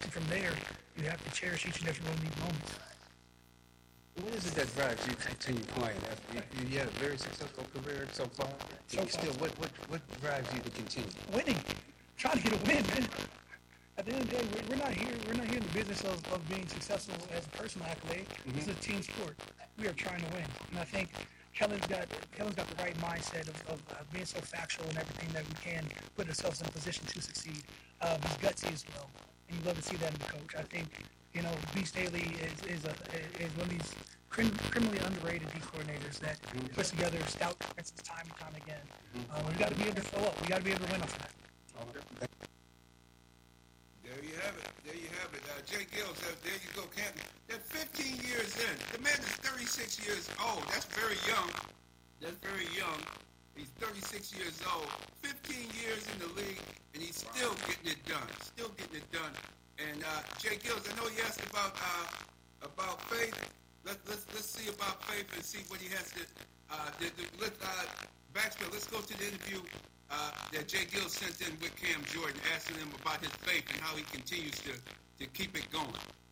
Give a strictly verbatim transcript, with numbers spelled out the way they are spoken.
and from there, you have to cherish each and every one of these moments. What is it that drives you to continue playing? You, you had a very successful career so far. So far. Still, what, what, what drives you to continue? Winning, trying to get a win, man. At the end of the day, we're, we're not here. We're not here in the business of, of being successful as a personal accolade. Mm-hmm. This is a team sport. We are trying to win, and I think Kellen's got Kellen's got the right mindset of, of uh, being so factual and everything that we can put ourselves in a position to succeed. Uh, he's gutsy as well, and you love to see that in the coach. I think you know B. Staley is is a is one of these crim- criminally underrated D coordinators that mm-hmm. puts together stout defenses time and time again. Mm-hmm. Uh, we got to be able to show up. We got to be able to win off of that. There you have it. There you have it. Uh, Jay Gills, uh, there you go, Canton. They're fifteen years in. The man is thirty-six years old. That's very young. That's very young. He's thirty-six years old. fifteen years in the league, and he's still getting it done. Still getting it done. And uh, Jay Gills, I know you asked about uh, about faith. Let, let's let's see about faith and see what he has to. Uh, the, the, let uh, Baxter, let's go to the interview uh, that Jay Gills sent in with Cam Jordan, asking him about his faith and how he continues to to keep it going.